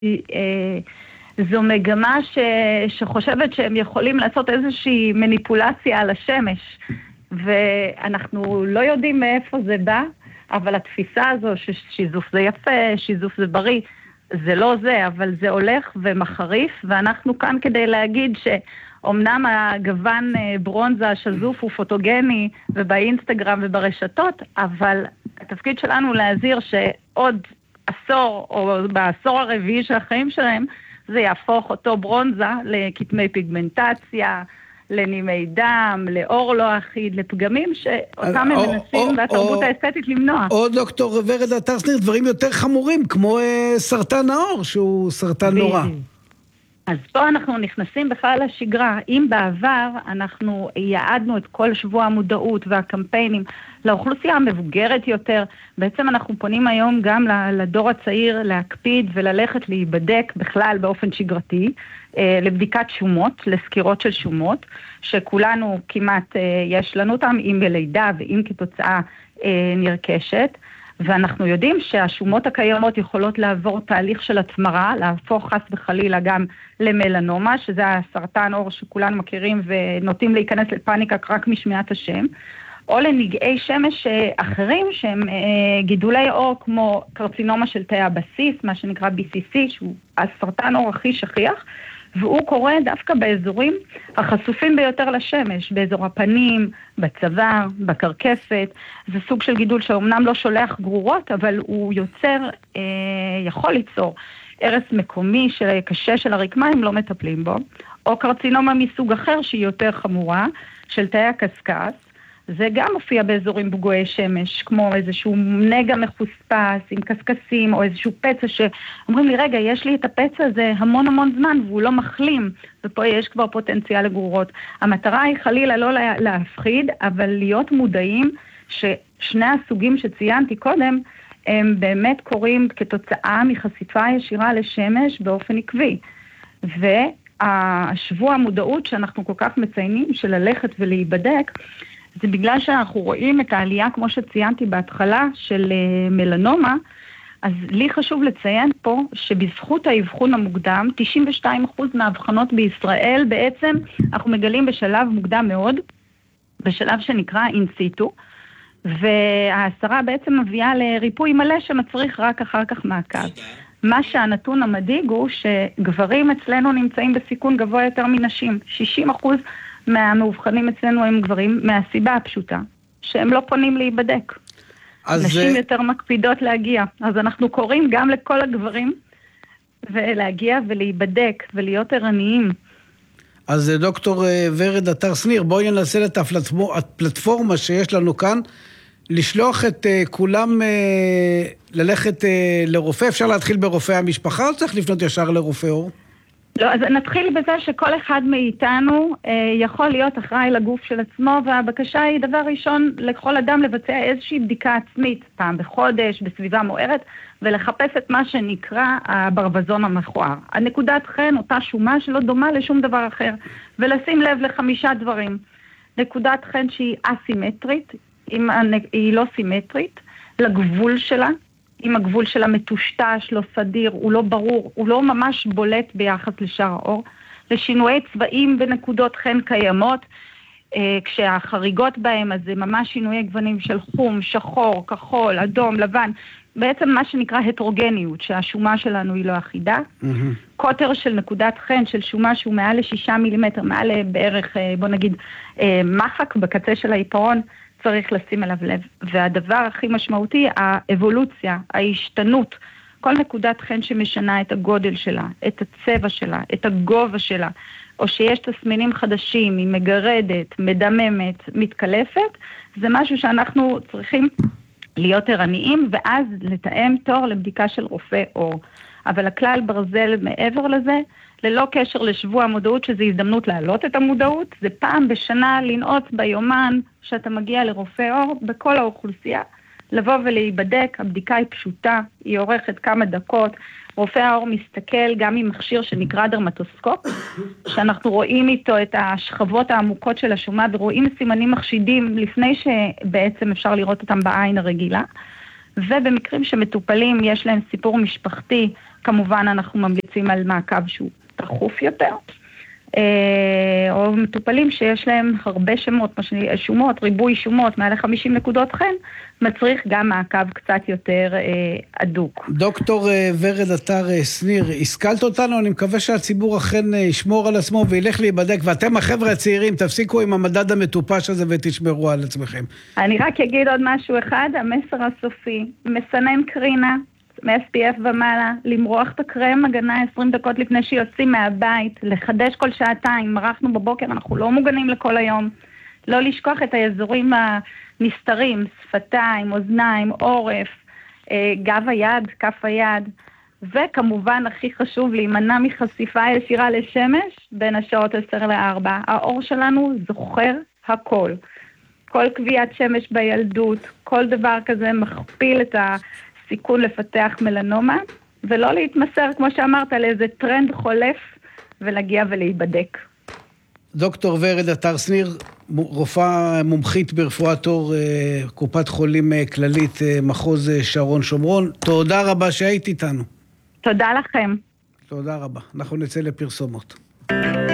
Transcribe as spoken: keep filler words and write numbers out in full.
זו מגמה ש... שחושבת שהם יכולים לעשות איזושהי מניפולציה על השמש, ואנחנו לא יודעים מאיפה זה בא, אבל התפיסה הזו ששיזוף זה יפה, שיזוף זה בריא, זה לא זה, אבל זה הולך ומחריף, ואנחנו כאן כדי להגיד שאומנם הגוון ברונזה השזוף הוא פוטוגני ובאינסטגרם וברשתות, אבל התפקיד שלנו להזהיר שעוד עשור או בעשור הרביעי של החיים שלהם, זה יהפוך אותו ברונזה לכתמי פיגמנטציה, לנימי דם, לאור לא אחיד, לפגמים שאותם הם מנסים בתרבות האסתטית למנוע. או דוקטור ורד עטר-שניר, דברים יותר חמורים, כמו סרטן העור, שהוא סרטן נורא. אז פה אנחנו נכנסים בכלל לשגרה. אם בעבר אנחנו יעדנו את כל שבוע המודעות והקמפיינים לאוכלוסייה המבוגרת יותר, בעצם אנחנו פונים היום גם לדור הצעיר להקפיד וללכת להיבדק בכלל באופן שגרתי, לבדיקת שומות, לסקירות של שומות, שכולנו כמעט יש לנו אותם, אם בלידה ואם כתוצאה נרכשת, ואנחנו יודעים שהשומות הקיימות יכולות לעבור תהליך של התמרה, להפוך חס וחלילה גם למלנומה, שזה הסרטן עור שכולנו מכירים ונוטים להיכנס לפאניקה רק משמיעת השם, או לנגעי שמש אחרים שהם גידולי עור כמו קרצינומה של תאי הבסיס, מה שנקרא בי סי סי, שהוא הסרטן עור הכי שכיח, והוא קורה דווקא באזורים החשופים ביותר לשמש, באזור הפנים, בצוואר, בקרקפת. זה סוג של גידול שאומנם לא שולח גרורות, אבל הוא יוצר, אה, יכול ליצור ערס מקומי שקשה של הרקמה, לא מטפלים בו, או קרצינומה מסוג אחר שהיא יותר חמורה, של תאי הקסקס. זה גם מופיע באזורים פגועי שמש, כמו איזשהו נגע מחוספס עם קסקסים, או איזשהו פצע שאומרים לי, רגע, יש לי את הפצע הזה המון המון זמן, והוא לא מחלים, ופה יש כבר פוטנציאל לגרורות. המטרה היא חלילה לא להפחיד, אבל להיות מודעים ששני הסוגים שציינתי קודם, הם באמת קורים כתוצאה מחשיפה ישירה לשמש באופן עקבי. והשבוע המודעות שאנחנו כל כך מציינים, של ללכת ולהיבדק, זה בגלל שאנחנו רואים את העלייה, כמו שציינתי בהתחלה, של מלנומה, אז לי חשוב לציין פה שבזכות האבחון המוקדם, תשעים ושתיים אחוז מהאבחנות בישראל בעצם אנחנו מגלים בשלב מוקדם מאוד, בשלב שנקרא אינסיטו, וההסרה בעצם מביאה לריפוי מלא שמצריך רק אחר כך מעקב. מה שהנתון המדאיג הוא שגברים אצלנו נמצאים בסיכון גבוה יותר מנשים, שישים אחוז מהמאובחנים אצלנו הם גברים, מהסיבה הפשוטה, שהם לא פונים להיבדק. נשים יותר מקפידות להגיע. אז אנחנו קוראים גם לכל הגברים ולהגיע ולהיבדק ולהיות ערניים. אז דוקטור ורד עטר-שניר, בואי ננסה את הפלטפורמה שיש לנו כאן, לשלוח את כולם ללכת לרופא. אפשר להתחיל ברופא המשפחה או צריך לפנות ישר לרופא עור? לא, אז נתחיל בזה שכל אחד מאיתנו אה, יכול להיות אחראי לגוף של עצמו, והבקשה היא דבר ראשון לכל אדם לבצע איזושהי בדיקה עצמית, פעם בחודש, בסביבה מוארת, ולחפש את מה שנקרא הברווזון המכוער. הנקודת חן, אותה שומה שלא דומה לשום דבר אחר, ולשים לב לחמישה דברים. נקודת חן שהיא אסימטרית, היא לא סימטרית, לגבול שלה, אם הגבול שלה מטושטש, לא סדיר, הוא לא ברור, הוא לא ממש בולט ביחס לשאר האור, לשינויי צבעים בנקודות חן קיימות, אה, כשהחריגות בהם, אז זה ממש שינויי גוונים של חום, שחור, כחול, אדום, לבן, בעצם מה שנקרא הטרוגניות, שהשומה שלנו היא לא אחידה, mm-hmm. קוטר של נקודת חן, של שומה שהוא מעל לשישה מילימטר, מעל בערך, אה, בוא נגיד, אה, מחק בקצה של העיפרון, צריך לשים עליו לב. והדבר הכי משמעותי, האבולוציה, ההשתנות, כל נקודת חן שמשנה את הגודל שלה, את הצבע שלה, את הגובה שלה, או שיש תסמינים חדשים, היא מגרדת, מדממת, מתקלפת, זה משהו שאנחנו צריכים להיות ערניים, ואז לתאם תור לבדיקה של רופא עור. אבל הכלל ברזל מעבר לזה, ללא קשר לשבוע המודעות, שזו הזדמנות להעלות את המודעות, זה פעם בשנה לנעות ביומן שאתה מגיע לרופא עור בכל האוכלוסייה, לבוא ולהיבדק. הבדיקה היא פשוטה, היא אורכת כמה דקות, רופא העור מסתכל גם עם מכשיר שנקרא דרמטוסקופ, שאנחנו רואים איתו את השכבות העמוקות של השומה, ורואים סימנים מחשידים לפני שבעצם אפשר לראות אותם בעין הרגילה, ובמקרים שמטופלים יש להם סיפור משפחתי, כמובן אנחנו ממליצים על מעקב שהוא תכוף יותר. או מטופלים שיש להם הרבה שמות, שומות, ריבוי שומות, מעל חמישים נקודות חן, מצריך גם מעקב קצת יותר אדוק. דוקטור ורד עטר שניר, השכלת אותנו, אני מקווה שהציבור אכן ישמור על עצמו וילך להיבדק, ואתם החבר'ה הצעירים, תפסיקו עם המדד המטופש הזה ותשמרו על עצמכם. אני רק אגיד עוד משהו אחד, המסר הסופי, מסנן קרינה, מ-אס פי אף ומעלה, למרוח את הקרם הגנה עשרים דקות לפני שיוצאים מהבית, לחדש כל שעתיים, מרחנו בבוקר, אנחנו לא מוגנים לכל היום, לא לשכוח את האזורים הנסתרים, שפתיים, אוזניים, עורף, גב היד, כף היד, וכמובן הכי חשוב להימנע מחשיפה ישירה לשמש בין השעות עשר לארבע. האור שלנו זוכר הכל. כל קביעת שמש בילדות, כל דבר כזה מכפיל את ה... סיכון לפתח מלנומה, ולא להתמסר, כמו שאמרת, לאיזה טרנד חולף, ולהגיע ולהיבדק. דוקטור ורד עטר שניר, רופאה מומחית ברפואת עור, קופת חולים כללית, מחוז שרון שומרון, תודה רבה שהיית איתנו. תודה לכם. תודה רבה. אנחנו נצא לפרסומות.